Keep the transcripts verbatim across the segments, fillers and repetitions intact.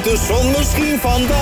de zon misschien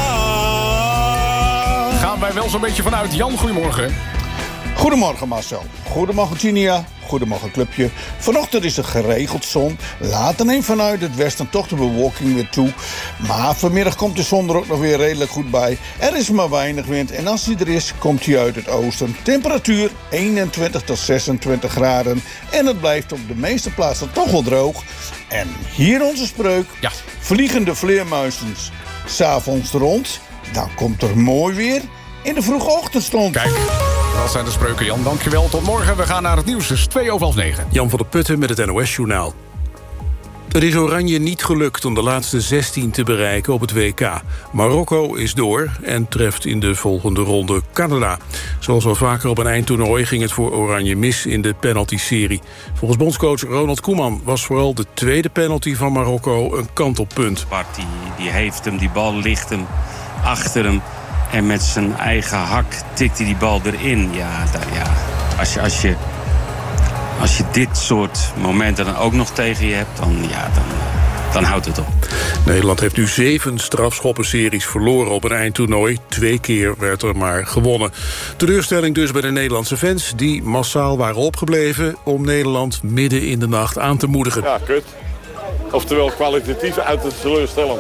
vandaag. Gaan wij wel zo'n beetje vanuit. Jan, goedemorgen. Goedemorgen Marcel. Goedemorgen Ginia. Goedemorgen clubje. Vanochtend is er geregeld zon. Later neemt vanuit het westen toch de bewolking weer toe. Maar vanmiddag komt de zon er ook nog weer redelijk goed bij. Er is maar weinig wind en als die er is, komt hij uit het oosten. Temperatuur eenentwintig tot zesentwintig graden. En het blijft op de meeste plaatsen toch wel droog. En hier onze spreuk. Ja. Vliegende vleermuizen 's avonds rond. Dan komt er mooi weer in de vroege ochtendstond. Kijk. Dat zijn de spreuken, Jan. Dankjewel. Tot morgen. We gaan naar het nieuws. Dus twee over half negen. Jan van der Putten met het N O S-journaal. Het is Oranje niet gelukt om de laatste zestien te bereiken op het W K. Marokko is door en treft in de volgende ronde Canada. Zoals wel vaker op een eindtoernooi ging het voor Oranje mis in de penalty-serie. Volgens bondscoach Ronald Koeman was vooral de tweede penalty van Marokko een kantelpunt. Bart die, die heeft hem, die bal ligt hem achter hem. En met zijn eigen hak tikt hij die bal erin. Ja, da, ja. Als, je, als, je, als je dit soort momenten dan ook nog tegen je hebt, dan, ja, dan, dan houdt het op. Nederland heeft nu zeven strafschoppenseries verloren op een eindtoernooi. Twee keer werd er maar gewonnen. Teleurstelling dus bij de Nederlandse fans die massaal waren opgebleven om Nederland midden in de nacht aan te moedigen. Ja, kut. Oftewel kwalitatief uiterst teleurstellend.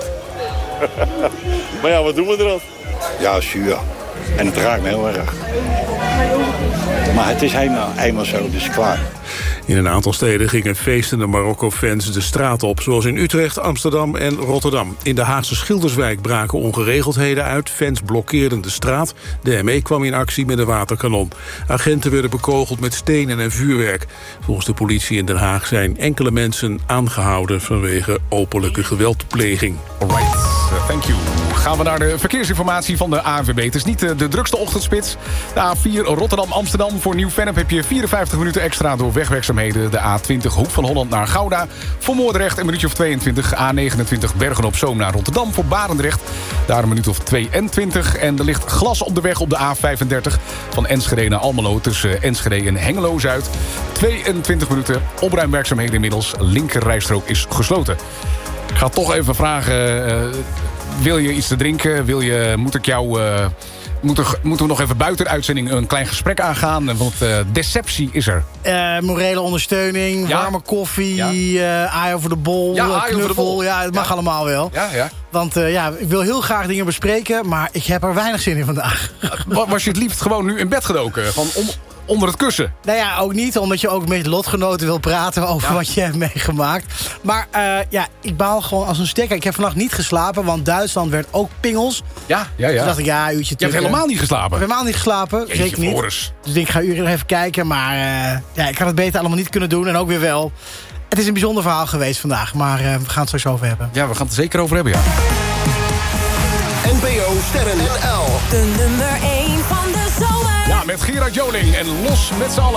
Maar ja, wat doen we er dan? Ja, zuur. En het raakt me heel erg. Maar het is eenmaal, eenmaal zo, dus klaar. In een aantal steden gingen feestende Marokko-fans de straat op, zoals in Utrecht, Amsterdam en Rotterdam. In de Haagse Schilderswijk braken ongeregeldheden uit. Fans blokkeerden de straat. De M E kwam in actie met een waterkanon. Agenten werden bekogeld met stenen en vuurwerk. Volgens de politie in Den Haag zijn enkele mensen aangehouden vanwege openlijke geweldpleging. Alright, uh, thank you. Gaan we naar de verkeersinformatie van de A N W B. Het is niet de, de drukste ochtendspits. De A vier Rotterdam-Amsterdam. Voor Nieuw-Vennep heb je vierenvijftig minuten extra door wegwerkzaamheden. De A twintig Hoek van Holland naar Gouda. Voor Moordrecht een minuutje of tweeëntwintig. A negenentwintig Bergen-op-Zoom naar Rotterdam. Voor Barendrecht daar een minuut of tweeëntwintig. En er ligt glas op de weg op de A vijfendertig. Van Enschede naar Almelo tussen Enschede en Hengelo-Zuid. tweeëntwintig minuten. Opruimwerkzaamheden inmiddels. Linkerrijstrook is gesloten. Ik ga toch even vragen... Uh, wil je iets te drinken? Wil je, moet ik jou... Uh, moet er, moeten we nog even buiten de uitzending een klein gesprek aangaan? Want uh, deceptie is er. Uh, morele ondersteuning, ja? Warme koffie, ja? uh, aai over de bol, ja, knuffel. Over de bol. Ja, het mag ja. allemaal wel. Ja, ja. Want uh, ja, ik wil heel graag dingen bespreken, maar ik heb er weinig zin in vandaag. Was je het liefst gewoon nu in bed gedoken? Van om, onder het kussen? Nou ja, ook niet, omdat je ook met lotgenoten wil praten over ja. wat je hebt meegemaakt. Maar uh, ja, ik baal gewoon als een stekker. Ik heb vannacht niet geslapen, want Duitsland werd ook pingels. Ja, ja, ja. Toen dacht ik, ja, een uurtje Je hebt helemaal niet geslapen? Ik heb helemaal niet geslapen, Jeetje, zeker niet. Floris. Dus ik ga uren even kijken, maar uh, ja, ik had het beter allemaal niet kunnen doen. En ook weer wel. Het is een bijzonder verhaal geweest vandaag, maar uh, we gaan het straks over hebben. Ja, we gaan het er zeker over hebben, ja. N P O Sterren N L. De nummer één van de zomer. Ja, met Gerard Joling en Los met z'n allen.